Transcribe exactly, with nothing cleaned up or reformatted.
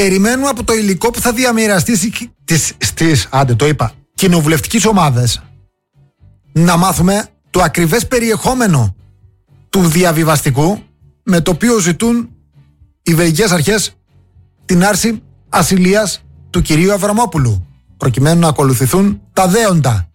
περιμένουμε από το υλικό που θα διαμοιραστεί στις, στις, άντε το είπα, κοινοβουλευτικές ομάδες να μάθουμε το ακριβές περιεχόμενο του διαβιβαστικού με το οποίο ζητούν οι βελγικές αρχές την άρση ασυλίας του κυρίου Αβραμόπουλου, προκειμένου να ακολουθηθούν τα δέοντα.